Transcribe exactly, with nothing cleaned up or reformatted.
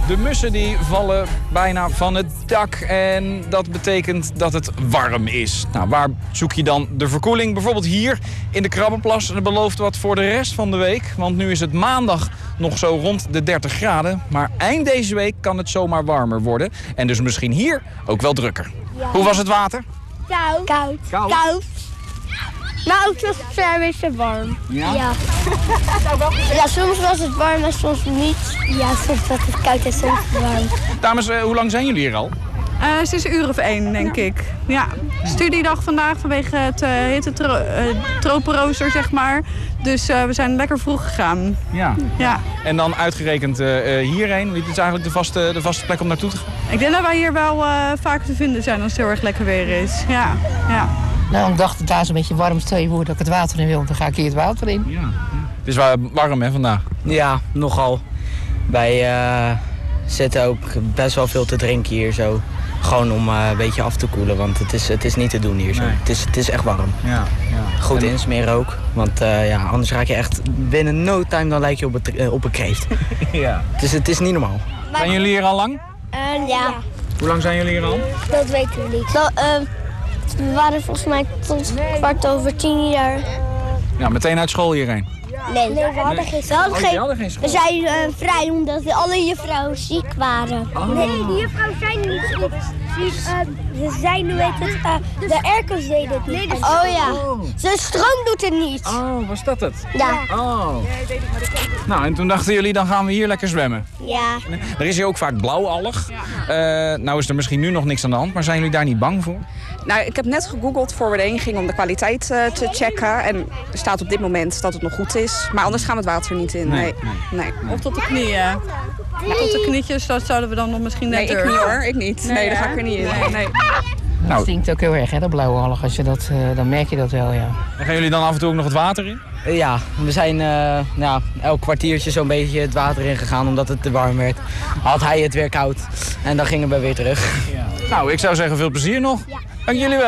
De mussen die vallen bijna van het dak en dat betekent dat het warm is. Nou, waar zoek je dan de verkoeling? Bijvoorbeeld hier in de Krabbenplas. En dat belooft wat voor de rest van de week. Want nu is het maandag nog zo rond de dertig graden. Maar eind deze week kan het zomaar warmer worden. En dus misschien hier ook wel drukker. Ja. Hoe was het water? Koud. Koud. Koud. Koud. Nou, het was een beetje warm. Ja? Ja. Ja, soms was het warm en soms niet. Ja, soms was het koud en soms warm. Dames, uh, hoe lang zijn jullie hier al? Uh, sinds een uur of één, denk ik. Ja, studiedag vandaag vanwege het uh, hitte-tropenrooster, zeg maar. Dus uh, we zijn lekker vroeg gegaan. Ja. Ja. En dan uitgerekend uh, hierheen. Dit is eigenlijk de vaste, de vaste plek om naartoe te gaan? Ik denk dat wij hier wel uh, vaak te vinden zijn als het heel erg lekker weer is. Ja. Ja. Nou, ik dacht dat daar zo'n beetje warm stel je voor dat ik het water in wil. Dan ga ik hier het water in. Ja. Het is wel warm, hè, vandaag? Ja, nogal. Wij uh, zitten ook best wel veel te drinken hier zo. Gewoon om uh, een beetje af te koelen, want het is, het is niet te doen hier zo. Nee. Het, is, het is echt warm. Ja, ja. Goed En... insmeren ook, want uh, ja, anders raak je echt binnen no time dan lijk je op een, uh, op een kreeft. Ja. Dus het is niet normaal. Zijn jullie hier al lang? Uh, ja. Hoe lang zijn jullie hier al? Dat weten we niet. Dat, uh, we waren volgens mij tot kwart over tien jaar. Ja, meteen uit school hierheen? Nee, nee we hadden geen, we hadden Oh, geen, hadden geen school? we zijn uh, vrij omdat we alle juffrouwen ziek waren. Oh. Nee, die juffrouwen zijn niet ziek. Uh, ze zijn, hoe heet het, uh, de airco's deden het niet. Oh ja, Oh. de stroom doet het niet. Oh, was dat het? Ja. Oh. Nou, en toen dachten jullie, dan gaan we hier lekker zwemmen. Ja. Er is hier ook vaak blauwalg. Uh, nou is er misschien nu nog niks aan de hand, maar zijn jullie daar niet bang voor? Nou, ik heb net gegoogeld voor we erheen gingen om de kwaliteit uh, te checken. En er staat op dit moment dat het nog goed is. Maar anders gaan we het water niet in. Nee. nee. nee. Of tot de knieën. Ja. Tot de knietjes, dat zouden we dan nog misschien net Nee, ik niet hoor. Ik niet. Nee, nee daar ga ik er niet in. Nee, nee. Dat Nou. stinkt ook heel erg, hè, dat blauwe alg. Als je dat, uh, dan merk je dat wel, ja. En gaan jullie dan af en toe ook nog het water in? Uh, ja, we zijn uh, ja, elk kwartiertje zo'n beetje het water in gegaan omdat het te warm werd. Had hij het weer koud en dan gingen we weer terug. Ja. Nou, ik zou zeggen veel plezier nog. Dank jullie wel.